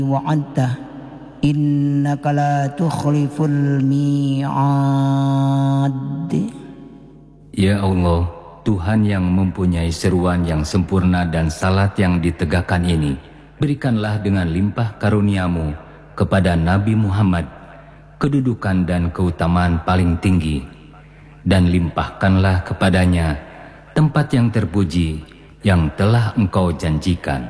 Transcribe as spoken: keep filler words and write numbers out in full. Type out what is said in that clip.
wa'adta innaka la tukhliful mi'ad. Ya Allah, Tuhan yang mempunyai seruan yang sempurna dan salat yang ditegakkan ini, berikanlah dengan limpah karuniamu kepada Nabi Muhammad kedudukan dan keutamaan paling tinggi, dan limpahkanlah kepadanya tempat yang terpuji yang telah engkau janjikan.